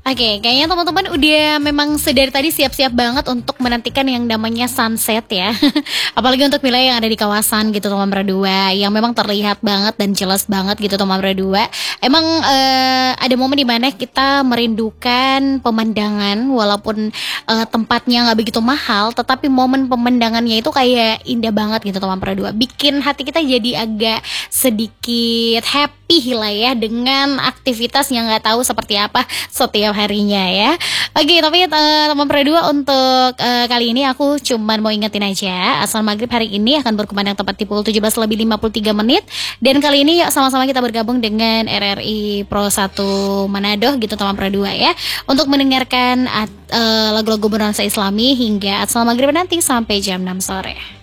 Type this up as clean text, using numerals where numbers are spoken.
Oke, kayaknya teman-teman udah memang sedari tadi siap-siap banget untuk menantikan yang namanya sunset ya. Apalagi untuk wilayah yang ada di kawasan gitu teman berdua, yang memang terlihat banget dan jelas banget gitu teman berdua. Emang ada momen dimana kita merindukan pemandangan, walaupun tempatnya nggak begitu mahal, tetapi momen pemandangannya itu kayak indah banget gitu teman berdua. Bikin hati kita jadi agak sedikit happy lah ya dengan aktivitas yang nggak tahu seperti apa setiap harinya ya. Oke, tapi teman berdua untuk kali ini aku cuman mau ingetin aja, azan maghrib hari ini akan berkumandang tepat di pukul 17:53. Dan kali ini yuk sama-sama kita bergabung dengan RRI Pro 1 Manado gitu teman berdua ya, untuk mendengarkan lagu-lagu bernuansa Islami hingga azan maghrib nanti sampai jam 6 sore.